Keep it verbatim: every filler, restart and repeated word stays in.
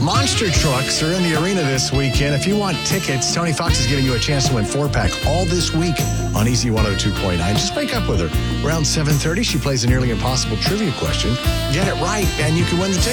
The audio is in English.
Monster trucks are in the arena this weekend. If you want tickets, Tony Fox is giving you a chance to win four-pack all this week on Easy one oh two point nine. Just wake up with her. Around seven thirty, she plays a nearly impossible trivia question. Get it right, and you can win the tickets.